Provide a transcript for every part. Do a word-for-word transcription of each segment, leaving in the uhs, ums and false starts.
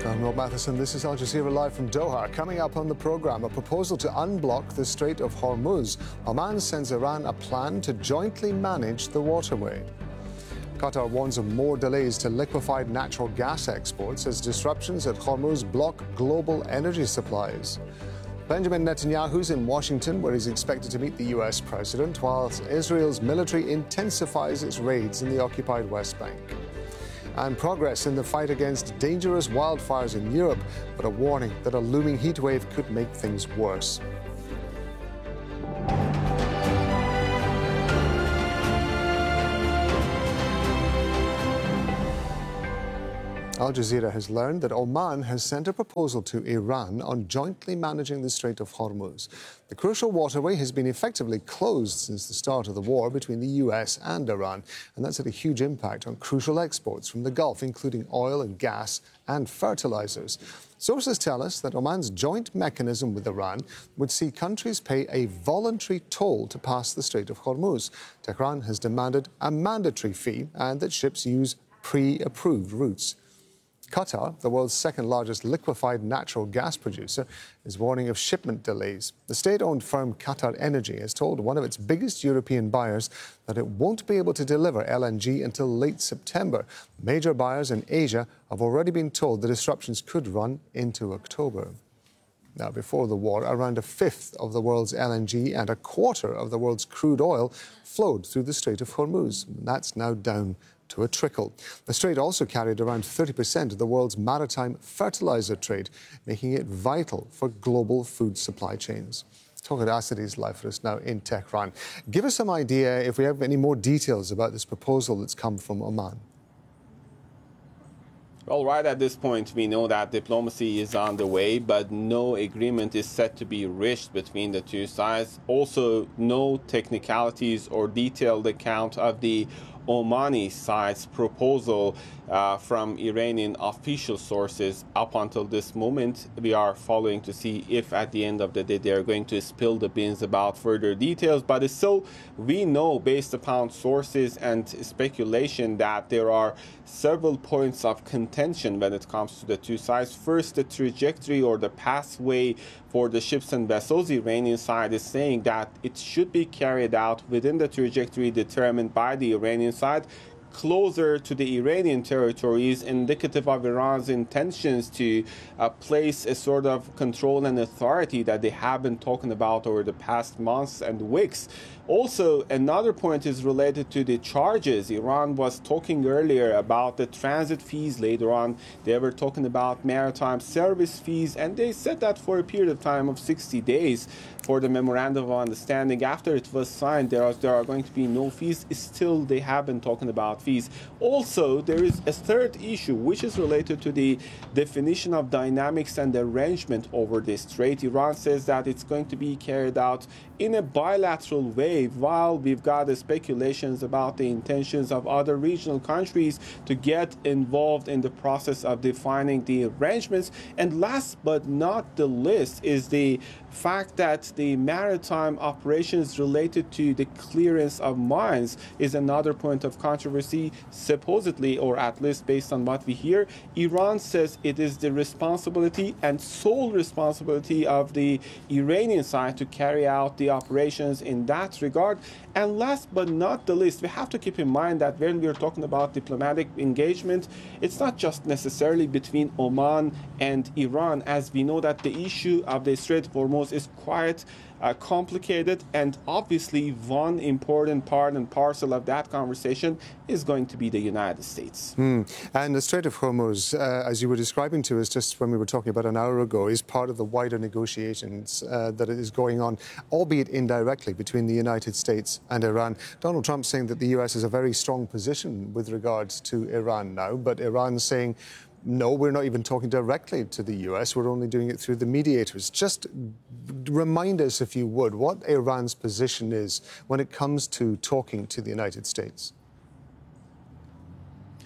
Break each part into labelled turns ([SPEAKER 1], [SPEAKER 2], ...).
[SPEAKER 1] I'm Rob Matheson. This is Al Jazeera Live from Doha. Coming up on the programme, a proposal to unblock the Strait of Hormuz. Oman sends Iran a plan to jointly manage the waterway. Qatar warns of more delays to liquefied natural gas exports as disruptions at Hormuz block global energy supplies. Benjamin Netanyahu's in Washington, where he's expected to meet the U S president, whilst Israel's military intensifies its raids in the occupied West Bank. And progress in the fight against dangerous wildfires in Europe, but a warning that a looming heatwave could make things worse. Al Jazeera has learned that Oman has sent a proposal to Iran on jointly managing the Strait of Hormuz. The crucial waterway has been effectively closed since the start of the war between the U S and Iran, and that's had a huge impact on crucial exports from the Gulf, including oil and gas and fertilizers. Sources tell us that Oman's joint mechanism with Iran would see countries pay a voluntary toll to pass the Strait of Hormuz. Tehran has demanded a mandatory fee and that ships use pre-approved routes. Qatar, the world's second largest liquefied natural gas producer, is warning of shipment delays. The state-owned firm Qatar Energy has told one of its biggest European buyers that it won't be able to deliver L N G until late September. Major buyers in Asia have already been told the disruptions could run into October. Now, before the war, around a fifth of the world's L N G and a quarter of the world's crude oil flowed through the Strait of Hormuz. That's now down to a trickle. The strait also carried around thirty percent of the world's maritime fertilizer trade, making it vital for global food supply chains. Tawhid Asadi is live for us now in Tehran. Give us some idea if we have any more details about this proposal that's come from Oman.
[SPEAKER 2] Well, right at this point, we know that diplomacy is on the way, but no agreement is set to be reached between the two sides. Also, no technicalities or detailed account of the Omani side's proposal uh, from Iranian official sources. Up until this moment, we are following to see if at the end of the day they're going to spill the beans about further details. But still, we know based upon sources and speculation that there are several points of contention when it comes to the two sides. First, the trajectory or the pathway for the ships and vessels. The Iranian side is saying that it should be carried out within the trajectory determined by the Iranian side, closer to the Iranian territories, indicative of Iran's intentions to uh, place a sort of control and authority that they have been talking about over the past months and weeks. Also, another point is related to the charges. Iran was talking earlier about the transit fees. Later on, they were talking about maritime service fees, and they said that for a period of time of sixty days for the memorandum of understanding. After it was signed, there are, there are going to be no fees. Still, they have been talking about fees. Also, there is a third issue, which is related to the definition of dynamics and arrangement over this strait. Iran says that it's going to be carried out in a bilateral way, while we've got the speculations about the intentions of other regional countries to get involved in the process of defining the arrangements. And last but not the least is the fact that the maritime operations related to the clearance of mines is another point of controversy. Supposedly, or at least based on what we hear, Iran says it is the responsibility and sole responsibility of the Iranian side to carry out the operations in that regard. And last but not the least, we have to keep in mind that when we're talking about diplomatic engagement, it's not just necessarily between Oman and Iran, as we know that the issue of the Strait of Hormuz is quite uh, complicated, and obviously one important part and parcel of that conversation is going to be the United States.
[SPEAKER 1] Mm. And the Strait of Hormuz, uh, as you were describing to us just when we were talking about an hour ago, is part of the wider negotiations uh, that is going on, albeit indirectly, between the United States and Iran. Donald Trump saying that the U S has a very strong position with regards to Iran now, but Iran saying, no, we're not even talking directly to the U S. We're only doing it through the mediators. Just remind us, if you would, what Iran's position is when it comes to talking to the United States.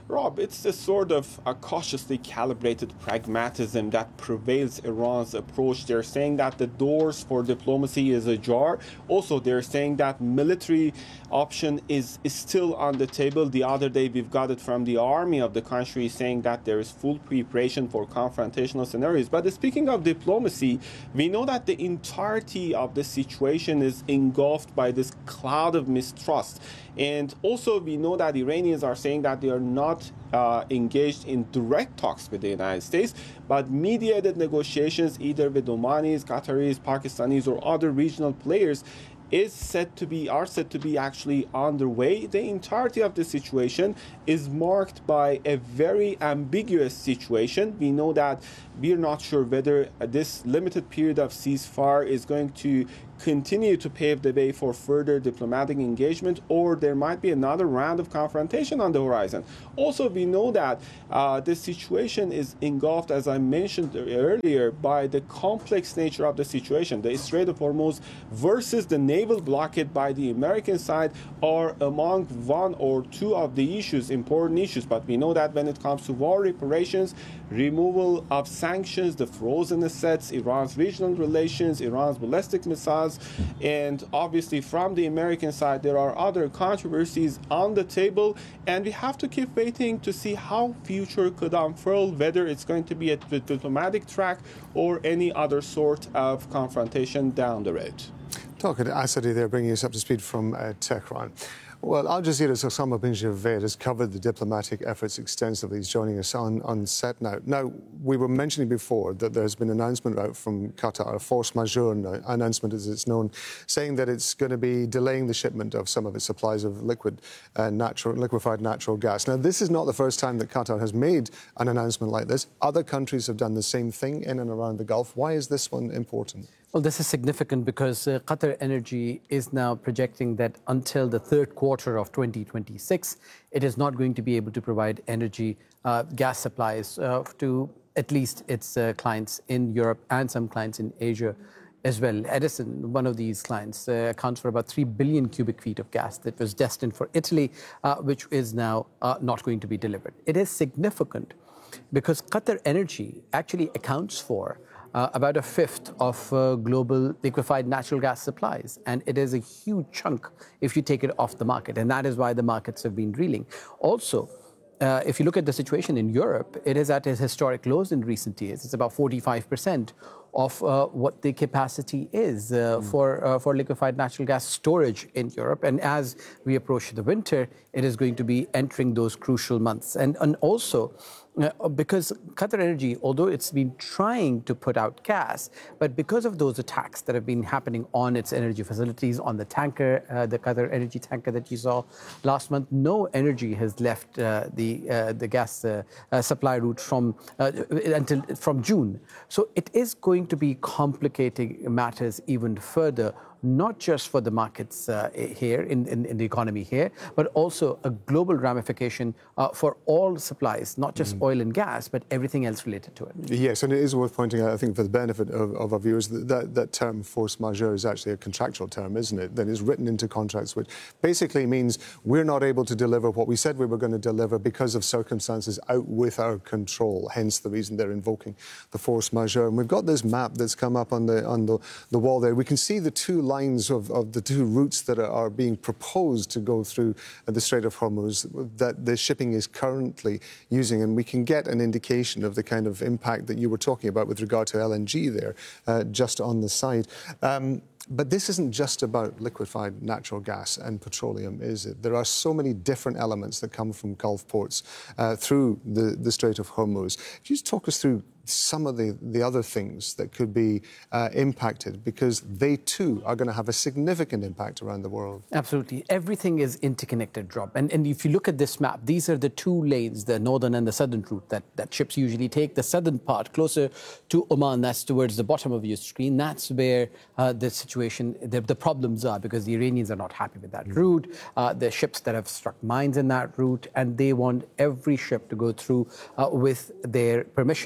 [SPEAKER 2] Rob, it's a sort of a cautiously calibrated pragmatism that prevails Iran's approach. They're saying that the doors for diplomacy is ajar. Also, they're saying that military option is, is still on the table. The other day, we've got it from the army of the country saying that there is full preparation for confrontational scenarios. But speaking of diplomacy, we know that the entirety of the situation is engulfed by this cloud of mistrust. And also, we know that Iranians are saying that they are not uh, engaged in direct talks with the United States, but mediated negotiations either with Omanis, Qataris, Pakistanis, or other regional players is said to be, are said to be actually underway. The entirety of the situation is marked by a very ambiguous situation. We know that we're not sure whether this limited period of ceasefire is going to continue to pave the way for further diplomatic engagement, or there might be another round of confrontation on the horizon. Also, we know that uh, the situation is engulfed, as I mentioned earlier, by the complex nature of the situation. The Strait of Hormuz versus the naval blockade by the American side are among one or two of the issues, important issues. But we know that when it comes to war reparations, removal of sanctions, the frozen assets, Iran's regional relations, Iran's ballistic missiles, and obviously from the American side, there are other controversies on the table, and we have to keep waiting to see how future could unfurl, whether it's going to be a diplomatic track or any other sort of confrontation down the road.
[SPEAKER 1] Tawqat Asadi there, bringing us up to speed from uh, Tehran. Well, Al Jazeera's Osama bin Javed has covered the diplomatic efforts extensively. He's joining us on, on set now. Now, we were mentioning before that there's been an announcement out from Qatar, a force majeure announcement as it's known, saying that it's going to be delaying the shipment of some of its supplies of liquid uh, natural, liquefied natural gas. Now, this is not the first time that Qatar has made an announcement like this. Other countries have done the same thing in and around the Gulf. Why is this one important?
[SPEAKER 3] Well, this is significant because uh, Qatar Energy is now projecting that until the third quarter of twenty twenty-six, it is not going to be able to provide energy uh, gas supplies uh, to at least its uh, clients in Europe and some clients in Asia as well. Edison, one of these clients, uh, accounts for about three billion cubic feet of gas that was destined for Italy, uh, which is now uh, not going to be delivered. It is significant because Qatar Energy actually accounts for Uh, about a fifth of uh, global liquefied natural gas supplies. And it is a huge chunk if you take it off the market. And that is why the markets have been reeling. Also, uh, if you look at the situation in Europe, it is at its historic lows in recent years. It's about forty-five percent of uh, what the capacity is uh, mm. for, uh, for liquefied natural gas storage in Europe. And as we approach the winter, it is going to be entering those crucial months. And, and also, Uh, because Qatar Energy, although it's been trying to put out gas, but because of those attacks that have been happening on its energy facilities, on the tanker, uh, the Qatar Energy tanker that you saw last month, no energy has left uh, the uh, the gas uh, uh, supply route from uh, until from June. So it is going to be complicating matters even further, not just for the markets uh, here, in, in, in the economy here, but also a global ramification uh, for all supplies, not just mm. oil and gas, but everything else related to it.
[SPEAKER 1] Yes, and it is worth pointing out, I think, for the benefit of, of our viewers, that, that that term force majeure is actually a contractual term, isn't it? That is written into contracts, which basically means we're not able to deliver what we said we were going to deliver because of circumstances out with our control, hence the reason they're invoking the force majeure. And we've got this map that's come up on the, on the, the wall there. We can see the two lines lines of, of the two routes that are, are being proposed to go through the Strait of Hormuz that the shipping is currently using. And we can get an indication of the kind of impact that you were talking about with regard to L N G there, uh, just on the side. Um, But this isn't just about liquefied natural gas and petroleum, is it? There are so many different elements that come from Gulf ports uh, through the, the Strait of Hormuz. Could you just talk us through some of the, the other things that could be uh, impacted, because they too are going to have a significant impact around the world?
[SPEAKER 3] Absolutely. Everything is interconnected, Rob. And, and if you look at this map, these are the two lanes, the northern and the southern route that, that ships usually take. The southern part, closer to Oman, that's towards the bottom of your screen. That's where uh, the situation, the, the problems are, because the Iranians are not happy with that mm. route. Uh, there are ships that have struck mines in that route, and they want every ship to go through uh, with their permission. And it is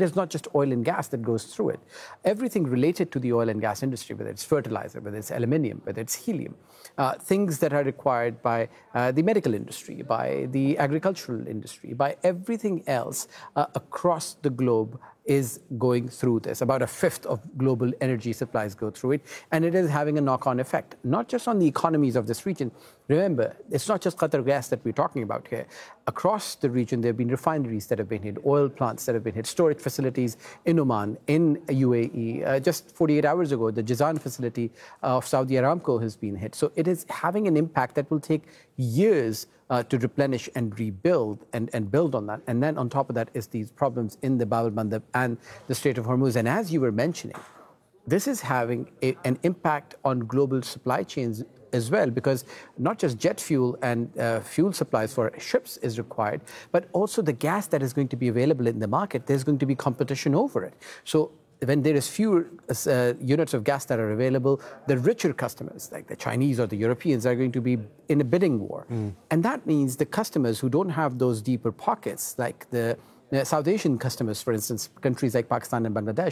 [SPEAKER 3] is not just oil and gas that goes through it. Everything related to the oil and gas industry, whether it's fertilizer, whether it's aluminium, whether it's helium, uh, things that are required by uh, the medical industry, by the agricultural industry, by everything else uh, across the globe is going through this. About a fifth of global energy supplies go through it, and it is having a knock-on effect, not just on the economies of this region. Remember, it's not just Qatar Gas that we're talking about here. Across the region, there have been refineries that have been hit, oil plants that have been hit, storage facilities in Oman, in U A E. Uh, just forty-eight hours ago, the Jazan facility of Saudi Aramco has been hit. So it is having an impact that will take years Uh, to replenish and rebuild and, and build on that. And then on top of that is these problems in the Bab el-Mandeb and the Strait of Hormuz. And as you were mentioning, this is having a, an impact on global supply chains as well, because not just jet fuel and uh, fuel supplies for ships is required, but also the gas that is going to be available in the market, there's going to be competition over it. So when there is fewer uh, units of gas that are available, the richer customers, like the Chinese or the Europeans, are going to be in a bidding war. Mm. And that means the customers who don't have those deeper pockets, like the, the South Asian customers, for instance, countries like Pakistan and Bangladesh,